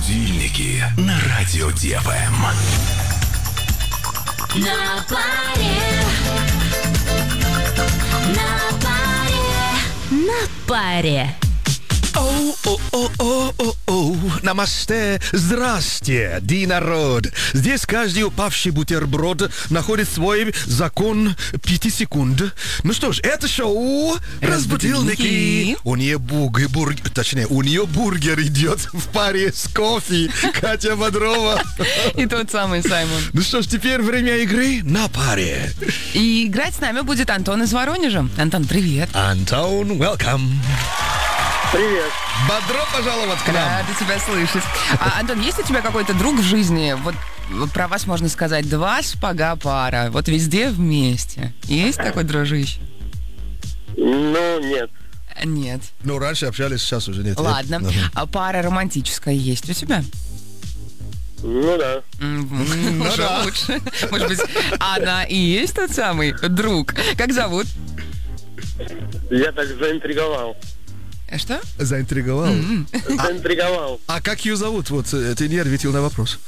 Будильники на радио ДФМ. На паре. На паре. На паре. Оу, намасте, здрасте, народ. Здесь каждый упавший бутерброд находит свой закон 5 секунд. Ну что ж, это шоу «Разбудилники». У нее бургер идет в паре с кофе. Катя Бодрова. И тот самый Саймон. Ну что ж, теперь время игры на паре. И играть с нами будет Антон из Воронежа. Антон, привет. Антон, welcome. Привет. Бодро пожаловать к нам. Рада тебя слышать. Антон, есть у тебя какой-то друг в жизни? Вот про вас можно сказать, два спага пара. Вот везде вместе. Есть такой дружище? Ну, нет. Нет. Ну, раньше общались, сейчас уже нет. Ладно. Ага. А пара романтическая есть у тебя? Ну да. Уже да. лучше. Может быть, она и есть тот самый друг? Как зовут? Я так заинтриговал. Что? Заинтриговал. Заинтриговал. А как ее зовут? Вот ты не ответил на вопрос.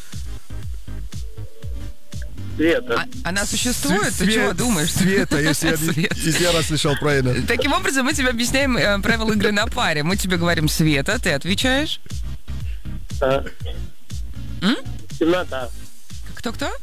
Света. Она существует? Ты чего думаешь? Света, если Свет. я расслышал правильно. Таким образом, мы тебе объясняем правила игры на паре. Мы тебе говорим Света, ты отвечаешь. А? Темнота. Кто-кто?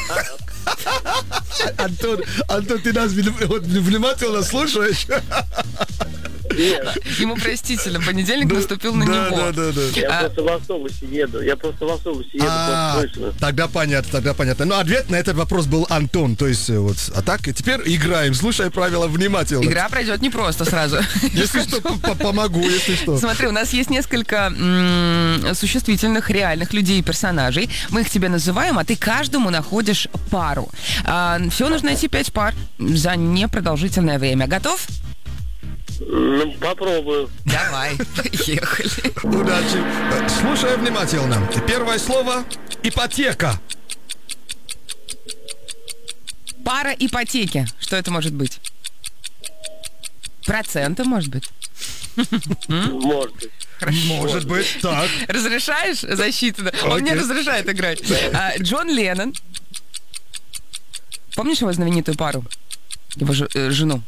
Антон, ты нас внимательно слушаешь? Нет. Ему простительно, понедельник наступил на него. Да. Я просто в автобусе еду. Точно. Тогда понятно. Но ответ на этот вопрос был Антон. То есть вот, а так, теперь играем. Слушай правила внимательно. Игра пройдет непросто сразу. Если что, помогу, если что. Смотри, у нас есть несколько существительных, реальных людей и персонажей. Мы их тебе называем, а ты каждому находишь пару. Всего нужно найти 5 пар за непродолжительное время. Готов? Ну, попробую. Давай, поехали. Удачи. Слушай внимательно. Первое слово – ипотека. Пара ипотеки. Что это может быть? Проценты, может быть? Может быть. Может быть, так. Разрешаешь засчитано? Он не разрешает играть. Джон Леннон. Помнишь его знаменитую пару? Его жену?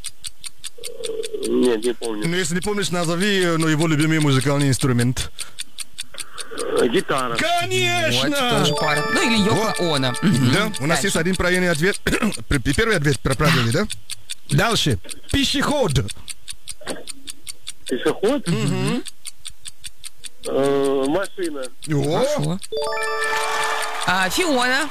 Нет, не помню. Ну, если не помнишь, назови его любимый музыкальный инструмент. Гитара. Конечно! Вот, тоже пара. Ну, или Йоко Оно. Да, у нас есть один правильный ответ. Первый ответ правильный, да? Дальше. Пешеход. Пешеход? Машина. О, Фиона.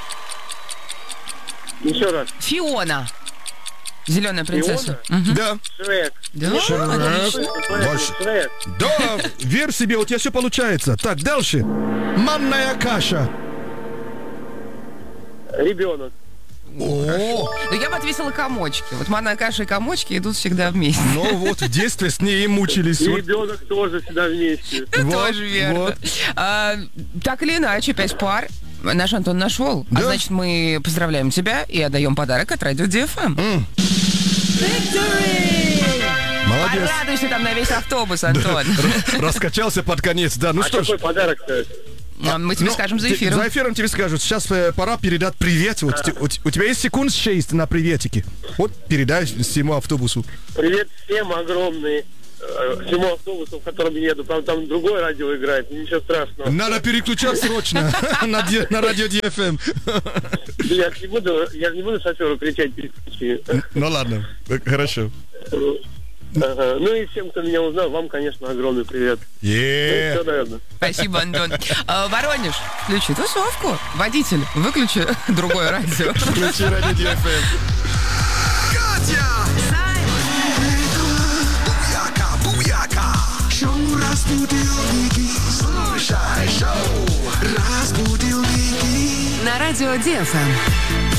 Еще раз. Фиона. Зеленая принцесса. да. Шрек. Да? Больше. Шрек. Да, верь в себе, у тебя все получается. Так, дальше. Манная каша. Ребенок. О, Ну, я бы ответила комочки. Вот манная каша и комочки идут всегда вместе. ну вот в детстве с ней и мучились. И Вот. ребенок тоже всегда вместе. Вот, Тоже верно. вот. Так или иначе, 5 пар наш Антон нашел. А Да. значит, мы поздравляем тебя и отдаем подарок от радио DFM. Молодец. Порадуйся там на весь автобус, Антон. Раскачался под конец, да. Ну А что ж. какой подарок-то? Мы тебе скажем за эфиром. За эфиром тебе скажут. Сейчас пора передать привет. Вот, у тебя есть секунд 6 на приветики. Вот передай всему автобусу. Привет всем огромный. Всему автобусу, в котором еду. Правда, там другое радио играет. Ничего страшного. Надо переключать срочно на радио DFM. Я же не буду шоферу кричать переключи. Ну ладно, хорошо. Ага. Ну и всем, кто меня узнал, вам, конечно, огромный привет. Все, наверное. Спасибо, Антон. Воронеж, включи тусовку. Водитель, выключи другое радио. Включи радио DFM. Катя! Буяка! Шоу «Разбудилники». Слушай шоу «Разбудилники». На радио DFM.